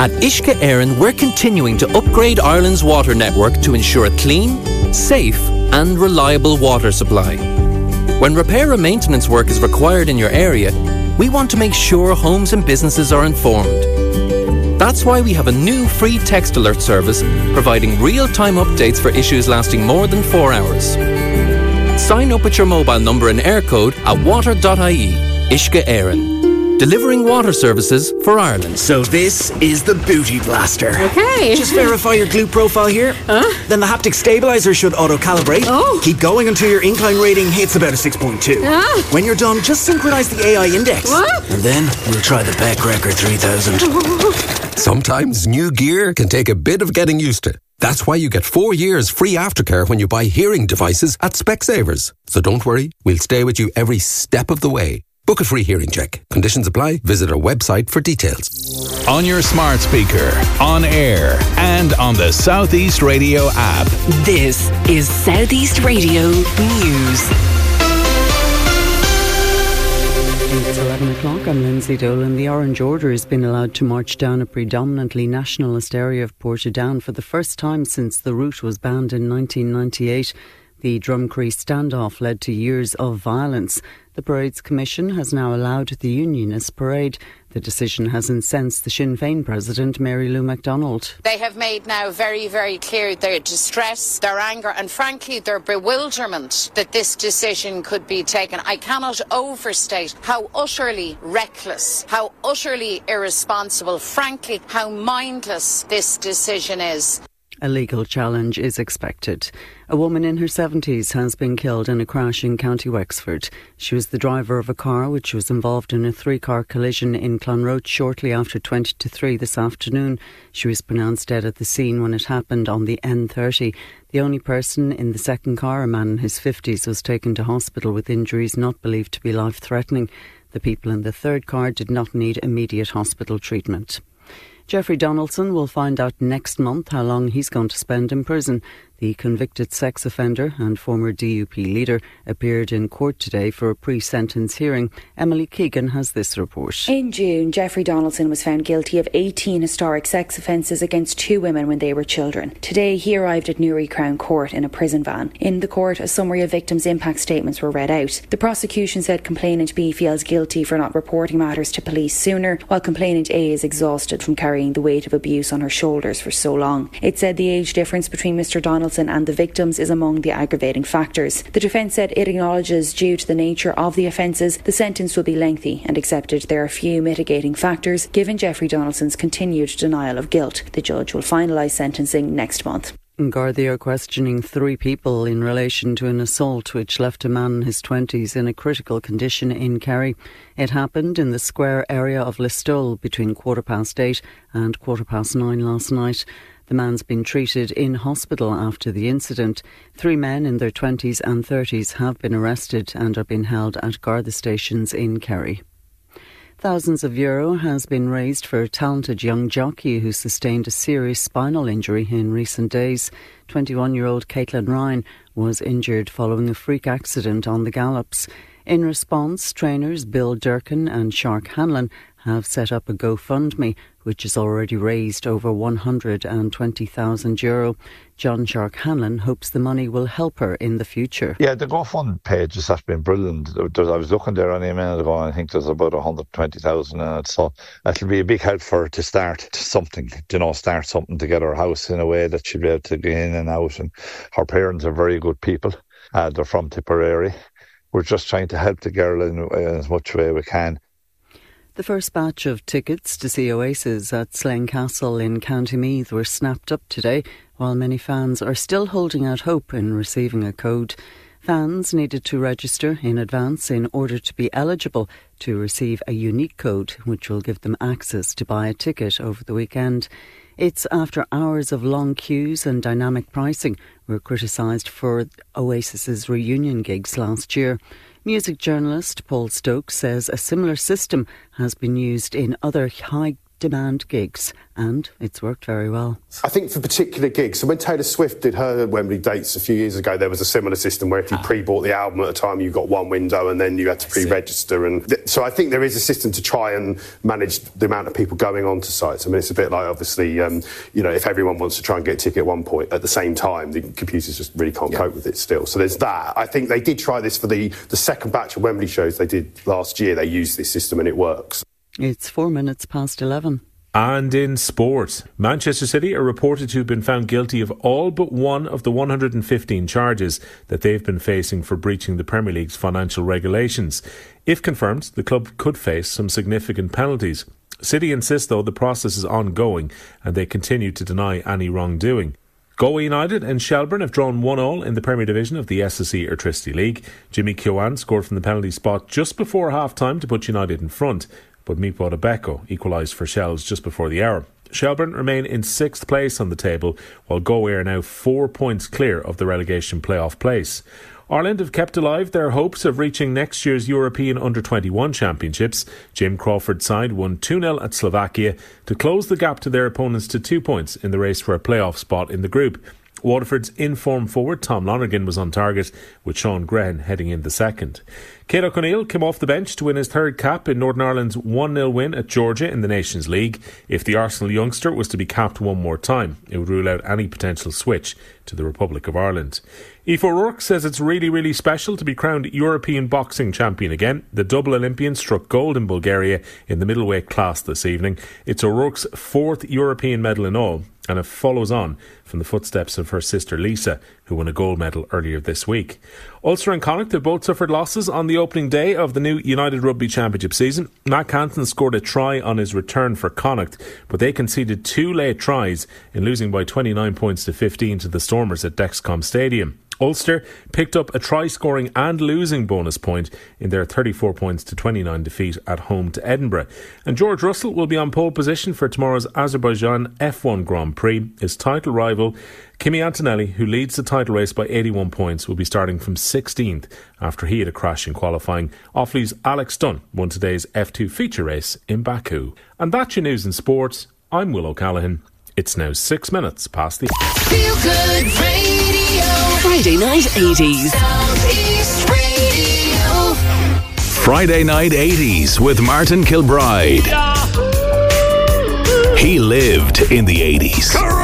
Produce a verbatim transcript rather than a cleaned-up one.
At Uisce Éireann, we're continuing to upgrade Ireland's water network to ensure a clean, safe and reliable water supply. When repair and maintenance work is required in your area, we want to make sure homes and businesses are informed. That's why we have a new free text alert service providing real-time updates for issues lasting more than four hours. Sign up with your mobile number and air code at water dot I E. Uisce Éireann, delivering water services for Ireland. So this is the Booty Blaster. Okay. Just verify your glute profile here. Huh? Then the haptic stabilizer should auto-calibrate. Oh. Keep going until your incline rating hits about a six point two. Ah. When you're done, just synchronize the A I index. What? And then we'll try the Peck Record three thousand. Sometimes new gear can take a bit of getting used to. That's why you get four years free aftercare when you buy hearing devices at Specsavers. So don't worry, we'll stay with you every step of the way. Book a free hearing check. Conditions apply. Visit our website for details. On your smart speaker, on air, and on the Southeast Radio app. This is Southeast Radio News. It's eleven o'clock. I'm Lindsay Dolan. The Orange Order has been allowed to march down a predominantly nationalist area of Portadown for the first time since the route was banned in nineteen ninety-eight. The Drumcree standoff led to years of violence. The Parade's Commission has now allowed the Unionist parade. The decision has incensed the Sinn Féin President, Mary Lou MacDonald. They have made now very, very clear their distress, their anger and frankly their bewilderment that this decision could be taken. I cannot overstate how utterly reckless, how utterly irresponsible, frankly how mindless this decision is. A legal challenge is expected. A woman in her seventies has been killed in a crash in County Wexford. She was the driver of a car which was involved in a three-car collision in Clonroach shortly after twenty to three this afternoon. She was pronounced dead at the scene when it happened on the N thirty. The only person in the second car, a man in his fifties, was taken to hospital with injuries not believed to be life-threatening. The people in the third car did not need immediate hospital treatment. Jeffrey Donaldson will find out next month how long he's going to spend in prison. The convicted sex offender and former D U P leader appeared in court today for a pre-sentence hearing. Emily Keegan has this report. In June, Jeffrey Donaldson was found guilty of eighteen historic sex offences against two women when they were children. Today, he arrived at Newry Crown Court in a prison van. In the court, a summary of victims' impact statements were read out. The prosecution said complainant B feels guilty for not reporting matters to police sooner, while complainant A is exhausted from carrying the weight of abuse on her shoulders for so long. It said the age difference between Mr Donaldson and the victims is among the aggravating factors. The defence said it acknowledges, due to the nature of the offences, the sentence will be lengthy and accepted there are few mitigating factors given Jeffrey Donaldson's continued denial of guilt. The judge will finalise sentencing next month. Gardaí are questioning three people in relation to an assault which left a man in his twenties in a critical condition in Kerry. It happened in the square area of Listowel between quarter past eight and quarter past nine last night. The man's been treated in hospital after the incident. Three men in their twenties and thirties have been arrested and are being held at Garda stations in Kerry. Thousands of euro has been raised for a talented young jockey who sustained a serious spinal injury in recent days. twenty-one-year-old Caitlin Ryan was injured following a freak accident on the gallops. In response, trainers Bill Durkin and Shark Hanlon have set up a GoFundMe, which has already raised over one hundred twenty thousand euro. John Shark Hanlon hopes the money will help her in the future. Yeah, the GoFund page has been brilliant. There's, I was looking there only a minute ago and I think there's about one hundred twenty thousand in it. So it'll be a big help for her to start something, you know, start something to get her house in a way that she'll be able to get in and out. And her parents are very good people. Uh, they're from Tipperary. We're just trying to help the girl in, in as much way we can. The first batch of tickets to see Oasis at Slane Castle in County Meath were snapped up today, while many fans are still holding out hope in receiving a code. Fans needed to register in advance in order to be eligible to receive a unique code, which will give them access to buy a ticket over the weekend. It's after hours of long queues and dynamic pricing were criticised for Oasis's reunion gigs last year. Music journalist Paul Stokes says a similar system has been used in other high demand gigs, and it's worked very well. I think for particular gigs, so when Taylor Swift did her Wembley dates a few years ago, there was a similar system where if you ah. pre-bought the album at a time, you got one window and then you had to pre-register. And th- so I think there is a system to try and manage the amount of people going onto sites. I mean, it's a bit like, obviously, um, you know, if everyone wants to try and get a ticket at one point at the same time, the computers just really can't yeah. cope with it still. So there's that. I think they did try this for the, the second batch of Wembley shows they did last year. They used this system and it works. It's four minutes past eleven. And in sport, Manchester City are reported to have been found guilty of all but one of the one hundred fifteen charges that they've been facing for breaching the Premier League's financial regulations. If confirmed, the club could face some significant penalties. City insist, though, the process is ongoing and they continue to deny any wrongdoing. Galway United and Shelbourne have drawn one all in the Premier Division of the S S E Airtricity League. Jimmy Keown scored from the penalty spot just before half-time to put United in front, but Mipo Abeko equalised for Shells just before the hour. Shelbourne remain in sixth place on the table, while Galway are now four points clear of the relegation playoff place. Ireland have kept alive their hopes of reaching next year's European under twenty-one Championships. Jim Crawford's side won two nil at Slovakia to close the gap to their opponents to two points in the race for a playoff spot in the group. Waterford's in-form forward Tom Lonergan was on target, with Sean Grehan heading in the second. Céad O'Connell came off the bench to win his third cap in Northern Ireland's one nil win at Georgia in the Nations League. If the Arsenal youngster was to be capped one more time, it would rule out any potential switch to the Republic of Ireland. Aoife O'Rourke says it's really, really special to be crowned European boxing champion again. The double Olympian struck gold in Bulgaria in the middleweight class this evening. It's O'Rourke's fourth European medal in all, and it follows on from the footsteps of her sister Lisa, who won a gold medal earlier this week. Ulster and Connacht have both suffered losses on the opening day of the new United Rugby Championship season. Matt Canton scored a try on his return for Connacht, but they conceded two late tries in losing by twenty-nine points to fifteen to the Stormers at Dexcom Stadium. Ulster picked up a try-scoring and losing bonus point in their thirty-four points to twenty-nine defeat at home to Edinburgh. And George Russell will be on pole position for tomorrow's Azerbaijan F one Grand Prix. His title rival, Kimi Antonelli, who leads the title race by eighty-one points, will be starting from sixteenth after he had a crash in qualifying. Offaly's Alex Dunn won today's F two feature race in Baku. And that's your news in sports. I'm Will O'Callaghan. It's now six minutes past the... Feel Good Radio. Friday Night eighties. Southeast Radio. Friday Night eighties with Martin Kilbride. He lived in the eighties.